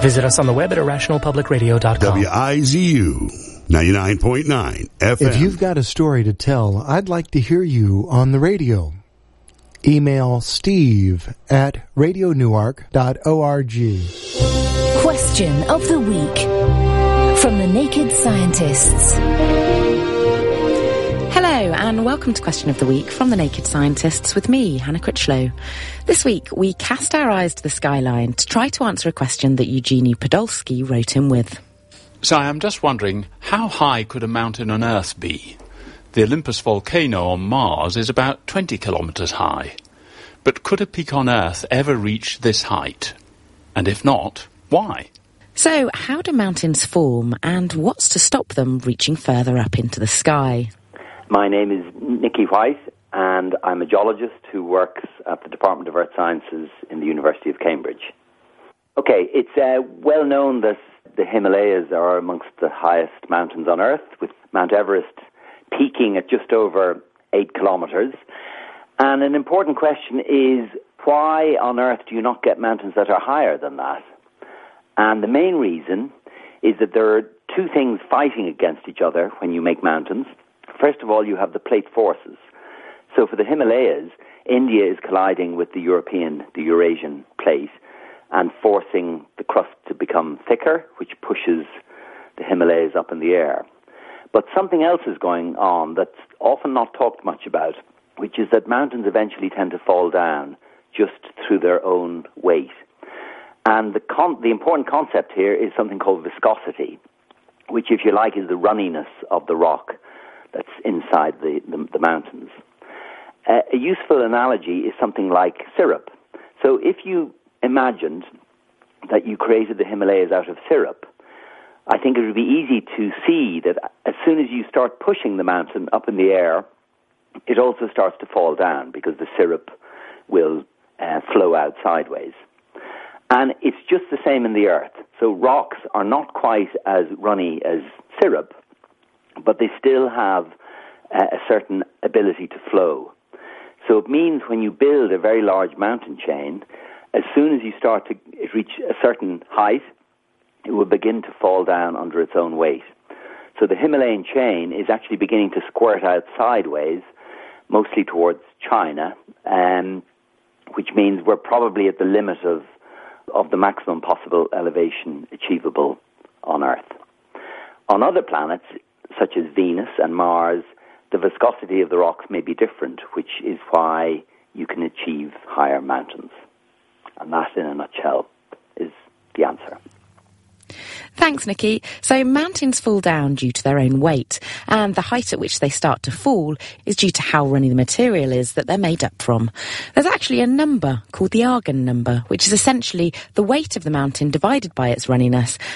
Visit us on the web at irrationalpublicradio.com. WIZU 99.9 FM. If you've got a story to tell, I'd like to hear you on the radio. Email steve@radionewark.org. Question of the week from the Naked Scientists. Hello and welcome to Question of the Week from the Naked Scientists with me, Hannah Critchlow. This week we cast our eyes to the skyline to try to answer a question that Eugenie Podolsky wrote in with. So I am just wondering, how high could a mountain on Earth be? The Olympus volcano on Mars is about 20 kilometres high. But could a peak on Earth ever reach this height? And if not, why? So how do mountains form and what's to stop them reaching further up into the sky? My name is Nicky White, and I'm a geologist who works at the Department of Earth Sciences in the University of Cambridge. Okay, it's well known that the Himalayas are amongst the highest mountains on Earth, with Mount Everest peaking at just over 8 kilometres. And an important question is, why on Earth do you not get mountains that are higher than that? And the main reason is that there are two things fighting against each other when you make mountains. First of all, you have the plate forces. So for the Himalayas, India is colliding with the Eurasian plate and forcing the crust to become thicker, which pushes the Himalayas up in the air. But something else is going on that's often not talked much about, which is that mountains eventually tend to fall down just through their own weight. And the important concept here is something called viscosity, which, if you like, is the runniness of the rock that's inside the mountains. A useful analogy is something like syrup. So if you imagined that you created the Himalayas out of syrup, I think it would be easy to see that as soon as you start pushing the mountain up in the air, it also starts to fall down because the syrup will flow out sideways. And it's just the same in the Earth. So rocks are not quite as runny as syrup, but they still have a certain ability to flow. So it means when you build a very large mountain chain, as soon as you start to reach a certain height, it will begin to fall down under its own weight. So the Himalayan chain is actually beginning to squirt out sideways, mostly towards China, which means we're probably at the limit of the maximum possible elevation achievable on Earth. On other planets, such as Venus and Mars, the viscosity of the rocks may be different, which is why you can achieve higher mountains. And that, in a nutshell, is the answer. Thanks, Nicky. So mountains fall down due to their own weight, and the height at which they start to fall is due to how runny the material is that they're made up from. There's actually a number called the Argand number, which is essentially the weight of the mountain divided by its runniness,